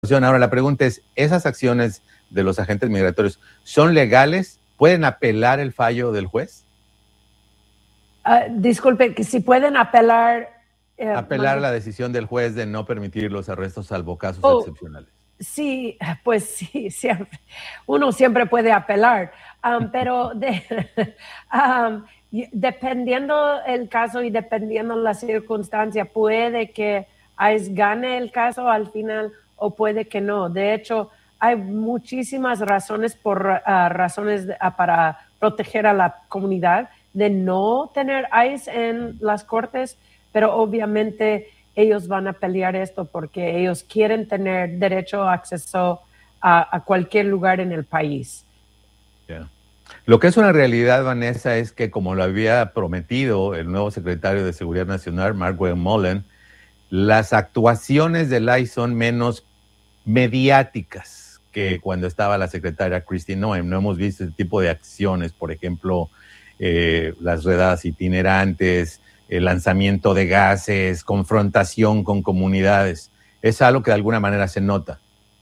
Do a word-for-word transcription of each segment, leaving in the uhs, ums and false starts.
Ahora la pregunta es, ¿esas acciones de los agentes migratorios son legales? ¿Pueden apelar el fallo del juez? Uh, disculpe, que si pueden apelar... Eh, apelar mande... la decisión del juez de no permitir los arrestos salvo casos oh, excepcionales. Sí, pues sí, siempre, uno siempre puede apelar, um, pero de, um, dependiendo el caso y dependiendo la circunstancia, puede que ICE gane el caso al final o puede que no. De hecho, hay muchísimas razones por uh, razones de, uh, para proteger a la comunidad de no tener ICE en las cortes, pero obviamente ellos van a pelear esto porque ellos quieren tener derecho a acceso a, a cualquier lugar en el país. Yeah. Lo que es una realidad, Vanessa, es que como lo había prometido el nuevo secretario de Seguridad Nacional, Mark Mullen, las actuaciones del ICE son menos mediáticas que cuando estaba la secretaria Kristi Noem. No hemos visto ese tipo de acciones, por ejemplo, eh, las redadas itinerantes, el lanzamiento de gases, confrontación con comunidades. Es algo que de alguna manera se nota.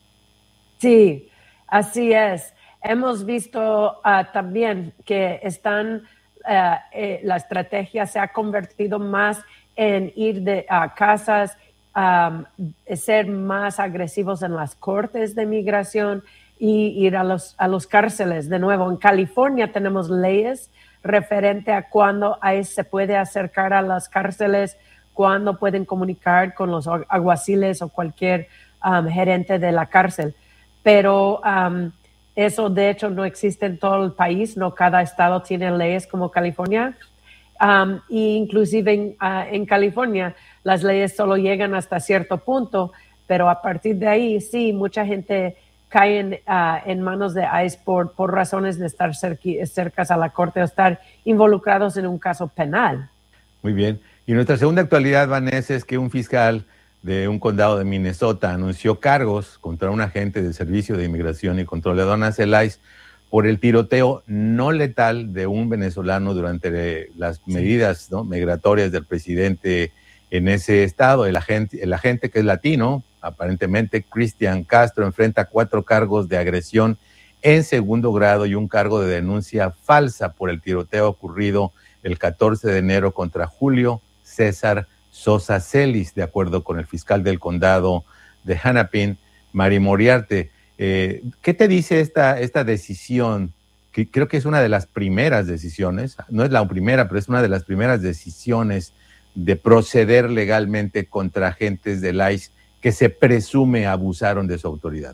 Sí, así es. Hemos visto uh, también que están, uh, eh, la estrategia se ha convertido más en ir de, a casas, um, ser más agresivos en las cortes de migración y ir a los, a los cárceles. De nuevo, en California tenemos leyes referente a cuándo ahí se puede acercar a las cárceles, cuándo pueden comunicar con los alguaciles o cualquier um, gerente de la cárcel. Pero um, eso de hecho no existe en todo el país, no cada estado tiene leyes como California. Um, y inclusive en, uh, en California las leyes solo llegan hasta cierto punto, pero a partir de ahí sí, mucha gente caen uh, en manos de ICE por, por razones de estar cerqui, cercas a la corte o estar involucrados en un caso penal. Muy bien. Y nuestra segunda actualidad, Vanessa, es que un fiscal de un condado de Minnesota anunció cargos contra un agente del Servicio de Inmigración y Control de Aduanas, el ICE, por el tiroteo no letal de un venezolano durante las medidas, ¿no?, migratorias del presidente en ese estado. El agente, el agente que es latino, aparentemente Cristian Castro, enfrenta cuatro cargos de agresión en segundo grado y un cargo de denuncia falsa por el tiroteo ocurrido el catorce de enero contra Julio César Sosa Celis, de acuerdo con el fiscal del condado de Hennepin, Mari Moriarte. Eh, ¿Qué te dice esta, esta decisión? Que creo que es una de las primeras decisiones, no es la primera, pero es una de las primeras decisiones de proceder legalmente contra agentes del ICE que se presume abusaron de su autoridad.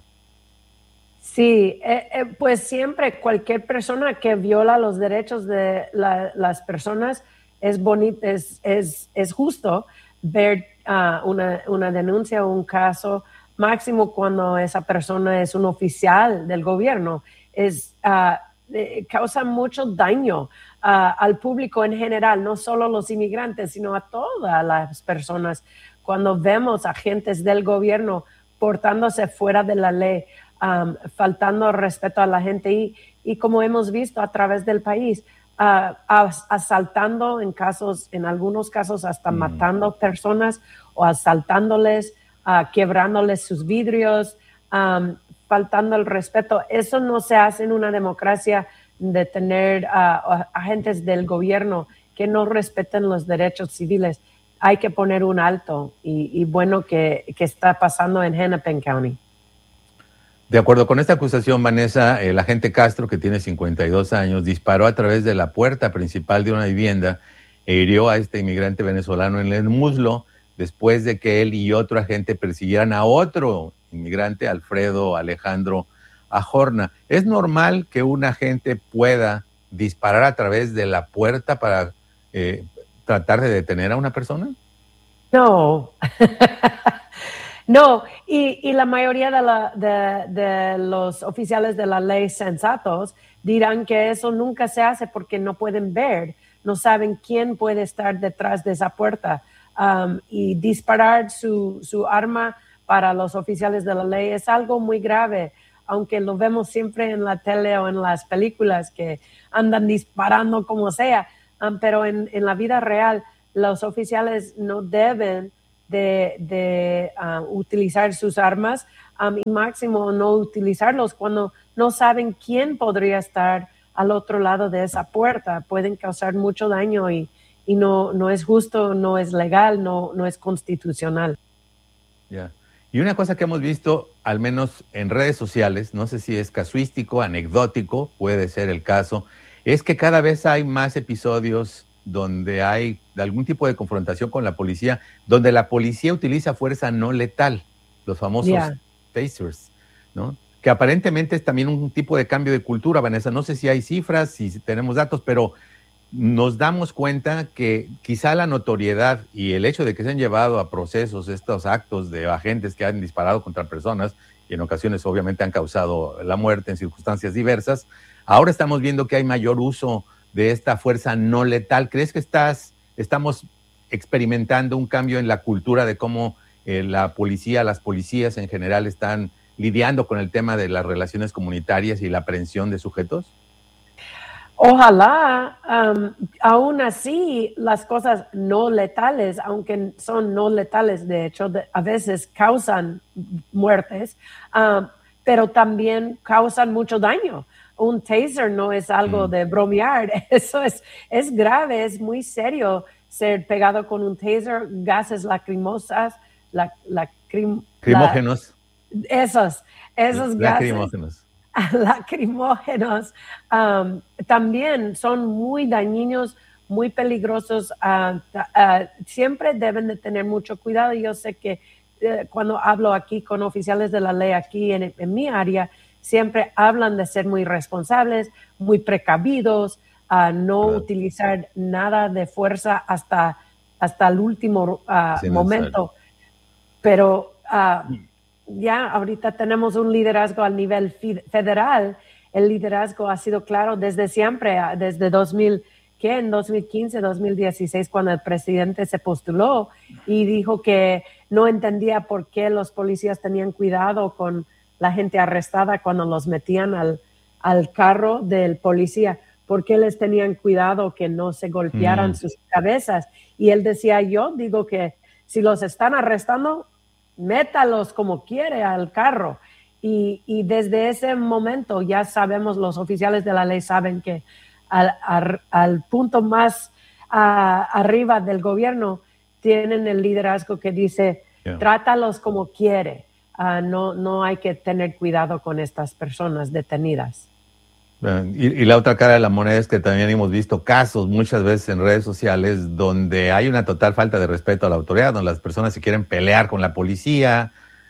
Sí, eh, eh, pues siempre cualquier persona que viola los derechos de la, las personas es bonito, es, es, es justo ver uh, una, una denuncia o un caso, máximo cuando esa persona es un oficial del gobierno. Es, uh, eh, causa mucho daño uh, al público en general, no solo los inmigrantes, sino a todas las personas. Cuando vemos agentes del gobierno portándose fuera de la ley, um, faltando respeto a la gente y, y como hemos visto a través del país, uh, as, asaltando en casos, en algunos casos hasta mm. matando personas o asaltándoles, uh, quebrándoles sus vidrios, um, faltando el respeto. Eso no se hace en una democracia de tener uh, agentes del gobierno que no respeten los derechos civiles. Hay que poner un alto y, y bueno que, que está pasando en Hennepin County. De acuerdo con esta acusación, Vanessa, el agente Castro, que tiene cincuenta y dos años, disparó a través de la puerta principal de una vivienda e hirió a este inmigrante venezolano en el muslo después de que él y otro agente persiguieran a otro inmigrante, Alfredo Alejandro Ajorna. ¿Es normal que un agente pueda disparar a través de la puerta para eh, tratar de detener a una persona? No. No, y, y la mayoría de, la, de, de los oficiales de la ley sensatos dirán que eso nunca se hace porque no pueden ver, no saben quién puede estar detrás de esa puerta. Um, y disparar su, su arma para los oficiales de la ley es algo muy grave, aunque lo vemos siempre en la tele o en las películas que andan disparando como sea, um, pero en, en la vida real los oficiales no deben de, de uh, utilizar sus armas um, y máximo no utilizarlos cuando no saben quién podría estar al otro lado de esa puerta. Pueden causar mucho daño y, y no, no es justo, no es legal, no, no es constitucional. Ya. Yeah. Y una cosa que hemos visto, al menos en redes sociales, no sé si es casuístico, anecdótico, puede ser el caso, es que cada vez hay más episodios donde hay algún tipo de confrontación con la policía, donde la policía utiliza fuerza no letal, los famosos yeah. tasers, ¿no? Que aparentemente es también un tipo de cambio de cultura, Vanessa. No sé si hay cifras, si tenemos datos, pero nos damos cuenta que quizá la notoriedad y el hecho de que se han llevado a procesos estos actos de agentes que han disparado contra personas y en ocasiones obviamente han causado la muerte en circunstancias diversas, ahora estamos viendo que hay mayor uso de esta fuerza no letal. ¿Crees que estás, estamos experimentando un cambio en la cultura de cómo eh, la policía, las policías en general están lidiando con el tema de las relaciones comunitarias y la aprehensión de sujetos? Ojalá, um, aún así, las cosas no letales, aunque son no letales, de hecho, de, a veces causan muertes, um, pero también causan mucho daño. Un taser no es algo mm. de bromear, eso es, es grave, es muy serio ser pegado con un taser, gases lacrimosas, la, la, crim, Crimógenos. La, esos, esos gases. Lacrimógenos. lacrimógenos um, también son muy dañinos, muy peligrosos. Uh, uh, siempre deben de tener mucho cuidado. Yo sé que uh, cuando hablo aquí con oficiales de la ley aquí en, en mi área, siempre hablan de ser muy responsables, muy precavidos, uh, no claro. utilizar nada de fuerza hasta, hasta el último uh, momento. Pero uh, ya ahorita tenemos un liderazgo al nivel federal. El liderazgo ha sido claro desde siempre, desde dos mil, ¿qué? En dos mil quince, dos mil dieciséis, cuando el presidente se postuló y dijo que no entendía por qué los policías tenían cuidado con la gente arrestada cuando los metían al, al carro del policía, por qué les tenían cuidado que no se golpearan mm. sus cabezas. Y él decía, yo digo que si los están arrestando, métalos como quiere al carro. Y, y desde ese momento ya sabemos, los oficiales de la ley saben que al, al, al punto más uh, arriba del gobierno tienen el liderazgo que dice, yeah. trátalos como quiere. Uh, no, no hay que tener cuidado con estas personas detenidas. Y, y la otra cara de la moneda es que también hemos visto casos muchas veces en redes sociales donde hay una total falta de respeto a la autoridad, donde las personas se quieren pelear con la policía,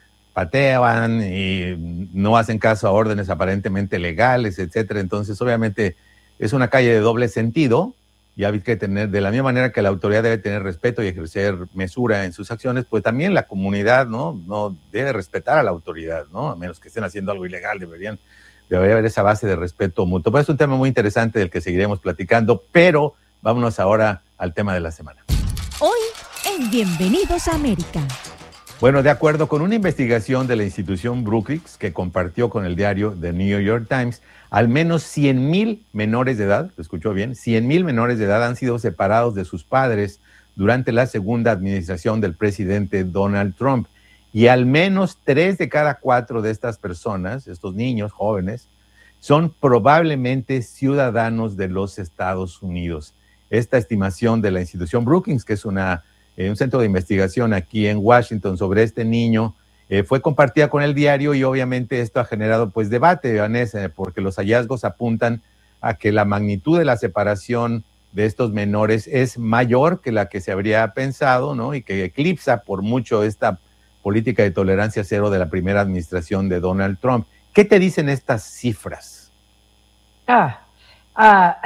patean y no hacen caso a órdenes aparentemente legales, etcétera. Entonces, obviamente, es una calle de doble sentido y hay que tener, de la misma manera que la autoridad debe tener respeto y ejercer mesura en sus acciones, pues también la comunidad no, no debe respetar a la autoridad, ¿no? A menos que estén haciendo algo ilegal, deberían Debería haber esa base de respeto mutuo. Pues es un tema muy interesante del que seguiremos platicando, pero vámonos ahora al tema de la semana. Hoy en Bienvenidos a América. Bueno, de acuerdo con una investigación de la institución Brookings que compartió con el diario The New York Times, al menos cien mil menores de edad, ¿lo escuchó bien? cien mil menores de edad han sido separados de sus padres durante la segunda administración del presidente Donald Trump. Y al menos tres de cada cuatro de estas personas, estos niños jóvenes, son probablemente ciudadanos de los Estados Unidos. Esta estimación de la institución Brookings, que es una, eh, un centro de investigación aquí en Washington sobre este niño, eh, fue compartida con el diario y obviamente esto ha generado pues debate, Vanessa, porque los hallazgos apuntan a que la magnitud de la separación de estos menores es mayor que la que se habría pensado, ¿no? Y que eclipsa por mucho esta política de tolerancia cero de la primera administración de Donald Trump. ¿Qué te dicen estas cifras? Ah, ah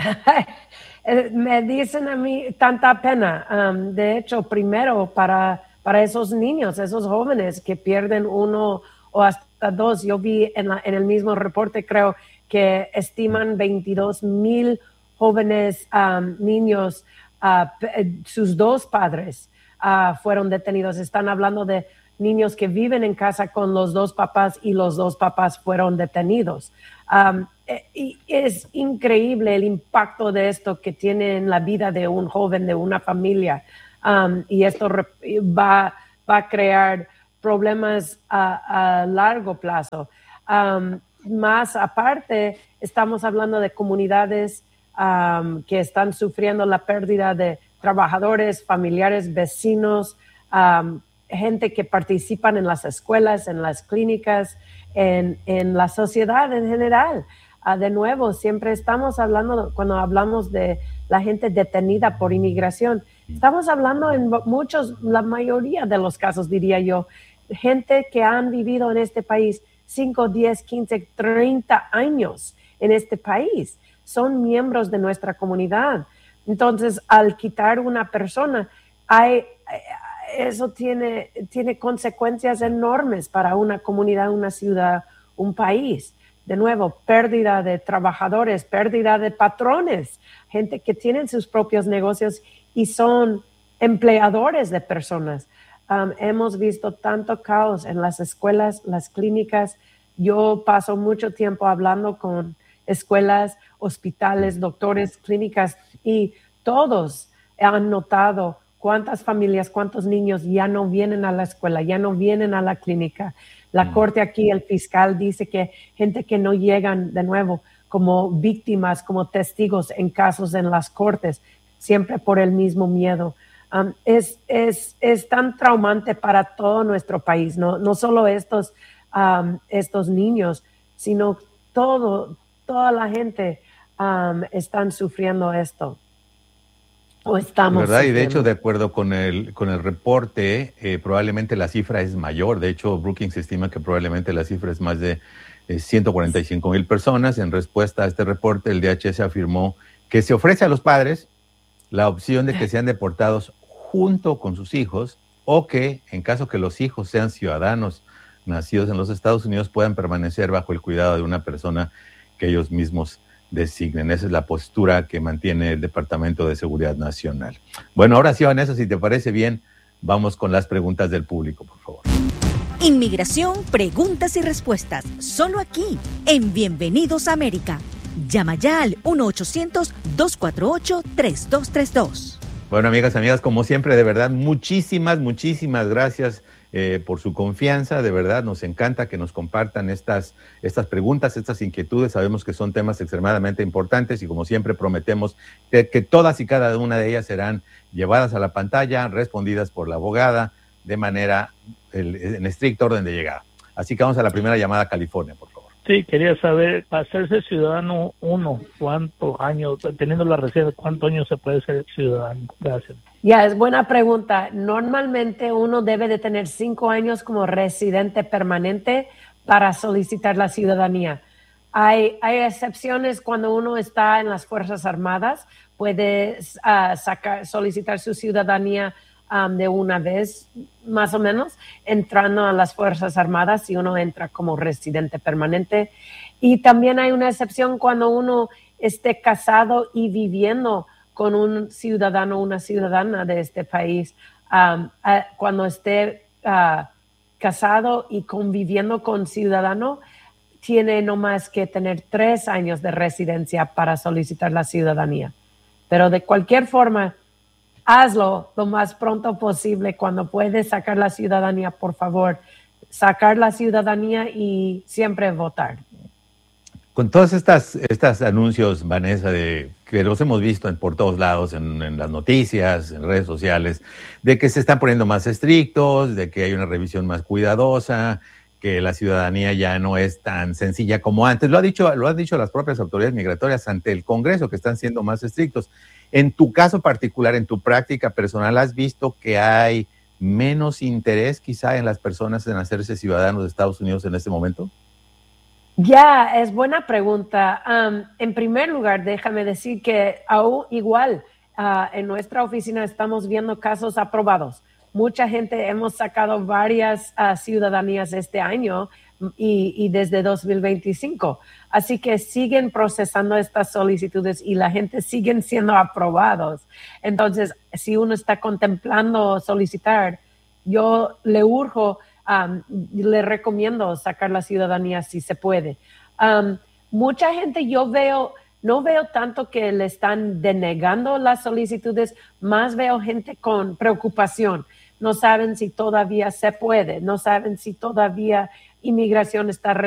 me dicen a mí tanta pena. Um, de hecho, primero para, para esos niños, esos jóvenes que pierden uno o hasta dos. Yo vi en, la, en el mismo reporte, creo que estiman veintidós mil jóvenes um, niños, uh, sus dos padres uh, fueron detenidos. Están hablando de niños que viven en casa con los dos papás y los dos papás fueron detenidos. Um, y es increíble el impacto de esto que tiene en la vida de un joven, de una familia. Um, y esto va, va a crear problemas a, a largo plazo. Um, más aparte, estamos hablando de comunidades um, que están sufriendo la pérdida de trabajadores, familiares, vecinos, um, gente que participan en las escuelas, en las clínicas, en, en la sociedad en general. Uh, de nuevo, siempre estamos hablando, cuando hablamos de la gente detenida por inmigración, estamos hablando en muchos, la mayoría de los casos, diría yo, gente que han vivido en este país cinco, diez, quince, treinta años en este país. Son miembros de nuestra comunidad. Entonces, al quitar una persona, hay, eso tiene, tiene consecuencias enormes para una comunidad, una ciudad, un país. De nuevo, pérdida de trabajadores, pérdida de patrones, gente que tienen sus propios negocios y son empleadores de personas. Um, hemos visto tanto caos en las escuelas, las clínicas. Yo paso mucho tiempo hablando con escuelas, hospitales, doctores, clínicas, y todos han notado cuántas familias, cuántos niños ya no vienen a la escuela, ya no vienen a la clínica. La mm. corte aquí, el fiscal dice que gente que no llegan de nuevo como víctimas, como testigos en casos en las cortes, siempre por el mismo miedo. Um, es, es, es tan traumante para todo nuestro país, no, no solo estos, um, estos niños, sino todo, toda la gente um, están sufriendo esto. O estamos ¿verdad? sufriendo. Y de hecho, de acuerdo con el, con el reporte, eh, probablemente la cifra es mayor. De hecho, Brookings estima que probablemente la cifra es más de eh, ciento cuarenta y cinco mil personas. En respuesta a este reporte, el D H S afirmó que se ofrece a los padres la opción de que sean deportados junto con sus hijos, o que, en caso que los hijos sean ciudadanos nacidos en los Estados Unidos, puedan permanecer bajo el cuidado de una persona que ellos mismos designen. Esa es la postura que mantiene el Departamento de Seguridad Nacional. Bueno, ahora sí, Vanessa, si te parece bien, vamos con las preguntas del público, por favor. Inmigración, preguntas y respuestas, solo aquí, en Bienvenidos a América. Llama ya al uno ochocientos, dos cuatro ocho, tres dos tres dos. Bueno, amigas, amigas, como siempre, de verdad, muchísimas, muchísimas gracias eh, por su confianza. De verdad, nos encanta que nos compartan estas, estas preguntas, estas inquietudes. Sabemos que son temas extremadamente importantes y, como siempre, prometemos que, que todas y cada una de ellas serán llevadas a la pantalla, respondidas por la abogada de manera el, en estricto orden de llegada. Así que vamos a la primera llamada a California, por favor. Sí, quería saber, para hacerse ciudadano uno, ¿cuántos años, teniendo la residencia, cuántos años se puede ser ciudadano? Gracias. Ya, es buena pregunta. Normalmente uno debe de tener cinco años como residente permanente para solicitar la ciudadanía. Hay, hay excepciones cuando uno está en las Fuerzas Armadas, puede uh, sacar, solicitar su ciudadanía Um, de una vez, más o menos, entrando a las Fuerzas Armadas si uno entra como residente permanente. Y también hay una excepción cuando uno esté casado y viviendo con un ciudadano o una ciudadana de este país. Um, uh, cuando esté uh, casado y conviviendo con ciudadano, tiene no más que tener tres años de residencia para solicitar la ciudadanía. Pero de cualquier forma, hazlo lo más pronto posible. Cuando puedes sacar la ciudadanía, por favor, sacar la ciudadanía y siempre votar. Con todos estos estas anuncios, Vanessa, de, que los hemos visto en, por todos lados, en, en las noticias, en redes sociales, de que se están poniendo más estrictos, de que hay una revisión más cuidadosa, que la ciudadanía ya no es tan sencilla como antes. Lo ha dicho, lo han dicho las propias autoridades migratorias ante el Congreso, que están siendo más estrictos. En tu caso particular, en tu práctica personal, ¿has visto que hay menos interés quizá en las personas en hacerse ciudadanos de Estados Unidos en este momento? Ya, es buena pregunta. Um, en primer lugar, déjame decir que aún igual uh, en nuestra oficina estamos viendo casos aprobados. Mucha gente, hemos sacado varias uh, ciudadanías este año y, y desde dos mil veinticinco. Así que siguen procesando estas solicitudes y la gente siguen siendo aprobados. Entonces, si uno está contemplando solicitar, yo le urjo, um, le recomiendo sacar la ciudadanía si se puede. Um, mucha gente yo veo, no veo tanto que le están denegando las solicitudes, más veo gente con preocupación. no saben si todavía se puede, no saben si todavía inmigración está